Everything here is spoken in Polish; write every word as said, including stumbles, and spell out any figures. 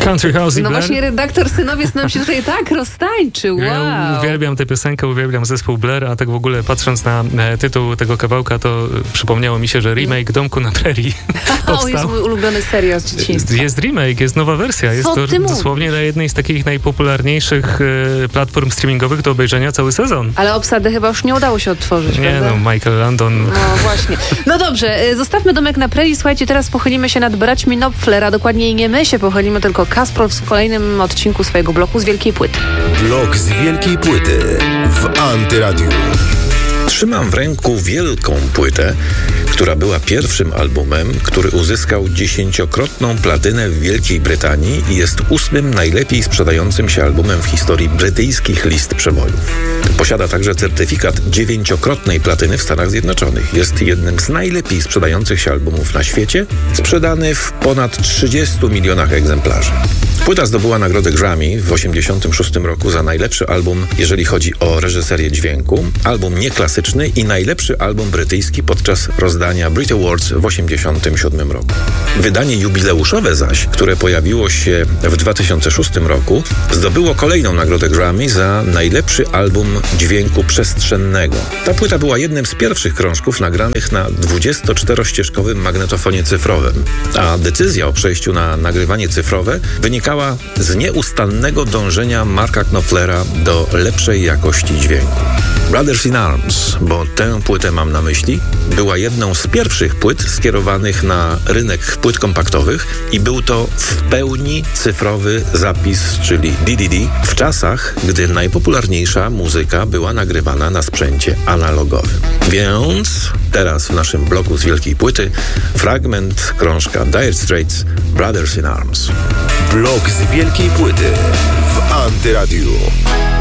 Country House i No Blair. właśnie redaktor Synowiec nam się tutaj tak roztańczył. Wow. Ja uwielbiam tę piosenkę, uwielbiam zespół Blair, a tak w ogóle patrząc na e, tytuł tego kawałka, to e, przypomniało mi się, że remake Domku na Prairie powstał. O, jest mój ulubiony serial z dzieciństwa. Jest remake, jest nowa wersja. Jest Co to ty dosłownie na jednej z takich najpopularniejszych e, platform streamingowych do obejrzenia cały sezon. Ale obsadę chyba już nie udało się odtworzyć, Nie prawda? no, Michael Landon. No właśnie. No dobrze, y, zostawmy Domek na Prairie. Słuchajcie, teraz pochylimy się nad braćmi Knopfler, a dokładniej nie my się pochylimy, tylko Kasprow w kolejnym odcinku swojego bloku z Wielkiej Płyty. Blok z Wielkiej Płyty w Antyradiu. Trzymam w ręku wielką płytę, która była pierwszym albumem, który uzyskał dziesięciokrotną platynę w Wielkiej Brytanii i jest ósmym najlepiej sprzedającym się albumem w historii brytyjskich list przebojów. Posiada także certyfikat dziewięciokrotnej platyny w Stanach Zjednoczonych. Jest jednym z najlepiej sprzedających się albumów na świecie, sprzedany w ponad trzydziestu milionach egzemplarzy. Płyta zdobyła nagrodę Grammy w osiemdziesiątym szóstym roku za najlepszy album, jeżeli chodzi o reżyserię dźwięku, album nieklasyczny i najlepszy album brytyjski podczas rozdania Brit Awards w osiemdziesiątym siódmym roku. Wydanie jubileuszowe zaś, które pojawiło się w dwa tysiące szóstym roku, zdobyło kolejną nagrodę Grammy za najlepszy album dźwięku przestrzennego. Ta płyta była jednym z pierwszych krążków nagranych na dwudziestoczterościeżkowym magnetofonie cyfrowym, a decyzja o przejściu na nagrywanie cyfrowe wynikała z nieustannego dążenia Marka Knopflera do lepszej jakości dźwięku. Brothers in Arms, bo tę płytę mam na myśli, była jedną z pierwszych płyt skierowanych na rynek płyt kompaktowych i był to w pełni cyfrowy zapis, czyli D D D, w czasach, gdy najpopularniejsza muzyka była nagrywana na sprzęcie analogowym. Więc teraz w naszym bloku z Wielkiej Płyty fragment krążka Dire Straits Brothers in Arms. Blok z Wielkiej Płyty w Antyradiu.